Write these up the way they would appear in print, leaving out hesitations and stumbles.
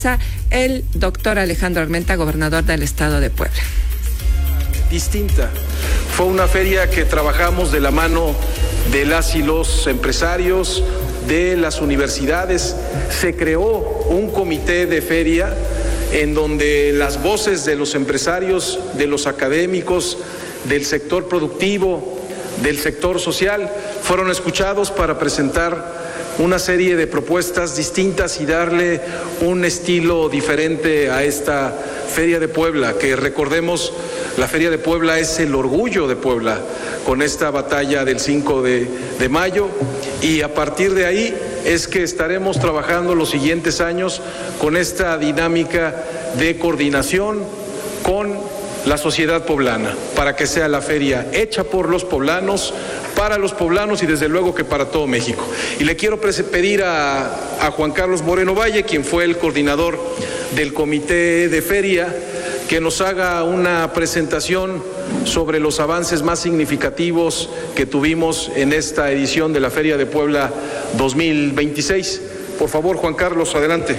el doctor Alejandro Armenta, gobernador del estado de Puebla. Distinta. Fue una feria que trabajamos de la mano de las y los empresarios, de las universidades. Se creó un comité de feria en donde las voces de los empresarios, de los académicos, del sector productivo, del sector social, fueron escuchados para presentar una serie de propuestas distintas y darle un estilo diferente a esta Feria de Puebla, que recordemos, la Feria de Puebla es el orgullo de Puebla con esta batalla del 5 de mayo, y a partir de ahí es que estaremos trabajando los siguientes años con esta dinámica de coordinación con la sociedad poblana, para que sea la feria hecha por los poblanos, para los poblanos y desde luego que para todo México. Y le quiero pedir a Juan Carlos Moreno Valle, quien fue el coordinador del comité de feria, que nos haga una presentación sobre los avances más significativos que tuvimos en esta edición de la Feria de Puebla 2026. Por favor, Juan Carlos, adelante.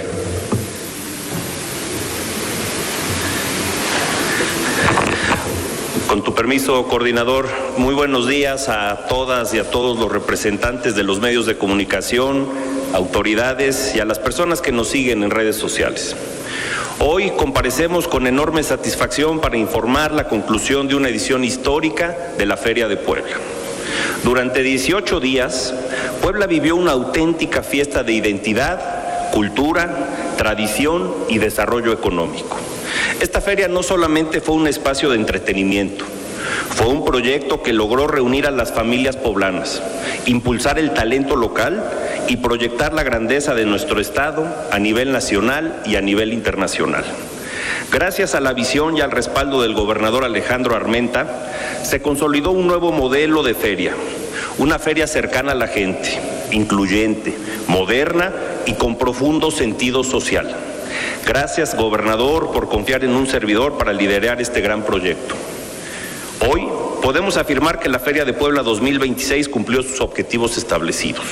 Con tu permiso, coordinador, muy buenos días a todas y a todos los representantes de los medios de comunicación, autoridades y a las personas que nos siguen en redes sociales. Hoy comparecemos con enorme satisfacción para informar la conclusión de una edición histórica de la Feria de Puebla. Durante 18 días, Puebla vivió una auténtica fiesta de identidad, cultura, tradición y desarrollo económico. Esta feria no solamente fue un espacio de entretenimiento, fue un proyecto que logró reunir a las familias poblanas, impulsar el talento local y proyectar la grandeza de nuestro estado a nivel nacional y a nivel internacional. Gracias a la visión y al respaldo del gobernador Alejandro Armenta, se consolidó un nuevo modelo de feria, una feria cercana a la gente, incluyente, moderna y con profundo sentido social. Gracias, gobernador, por confiar en un servidor para liderar este gran proyecto. Hoy podemos afirmar que la Feria de Puebla 2026 cumplió sus objetivos establecidos.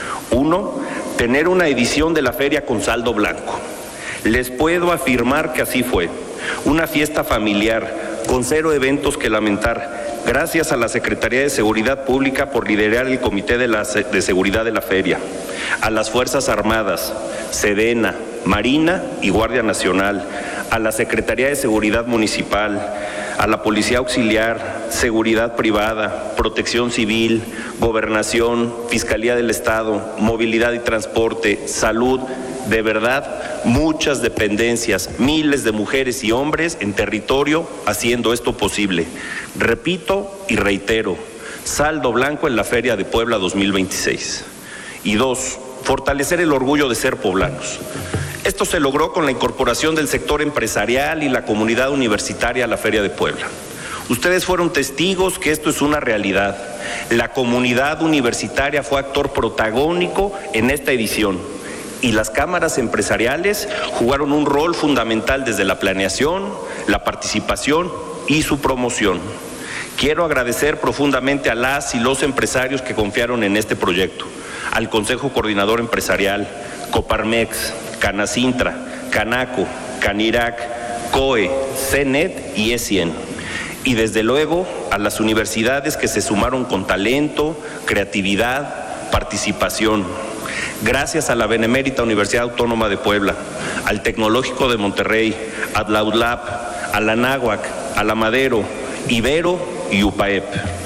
1. Tener una edición de la feria con saldo blanco. Les puedo afirmar que así fue. Una fiesta familiar, con 0 eventos que lamentar, gracias a la Secretaría de Seguridad Pública por liderar el Comité de Seguridad de la Feria, a las Fuerzas Armadas, Sedena, Marina y Guardia Nacional, a la Secretaría de Seguridad Municipal, a la Policía Auxiliar, Seguridad Privada, Protección Civil, Gobernación, Fiscalía del Estado, Movilidad y Transporte, Salud. De verdad, muchas dependencias, miles de mujeres y hombres en territorio haciendo esto posible. Repito y reitero, saldo blanco en la Feria de Puebla 2026. Y 2, fortalecer el orgullo de ser poblanos. Esto se logró con la incorporación del sector empresarial y la comunidad universitaria a la Feria de Puebla. Ustedes fueron testigos que esto es una realidad. La comunidad universitaria fue actor protagónico en esta edición y las cámaras empresariales jugaron un rol fundamental desde la planeación, la participación y su promoción. Quiero agradecer profundamente a las y los empresarios que confiaron en este proyecto, al Consejo Coordinador Empresarial, Coparmex, Canacintra, Canaco, Canirac, COE, CENET y ESIEN. Y desde luego a las universidades que se sumaron con talento, creatividad, participación. Gracias a la Benemérita Universidad Autónoma de Puebla, al Tecnológico de Monterrey, a la UDLAP, a la Anáhuac, a la Madero, Ibero y UPAEP.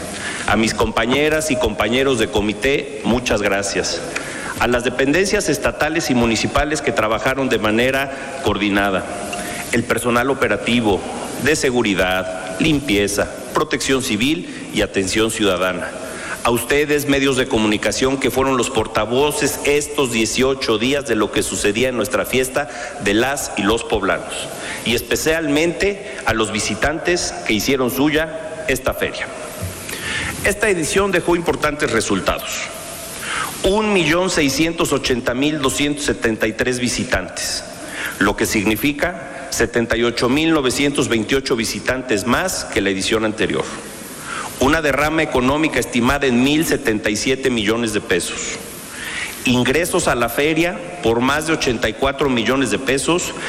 A mis compañeras y compañeros de comité, muchas gracias. A las dependencias estatales y municipales que trabajaron de manera coordinada, el personal operativo, de seguridad, limpieza, protección civil y atención ciudadana. A ustedes, medios de comunicación, que fueron los portavoces estos 18 días de lo que sucedía en nuestra fiesta de las y los poblanos. Y especialmente a los visitantes que hicieron suya esta feria. Esta edición dejó importantes resultados. 1.680.273 visitantes, lo que significa 78.928 visitantes más que la edición anterior. Una derrama económica estimada en 1.077 millones de pesos. ingresos a la feria por más de 84 millones de pesos,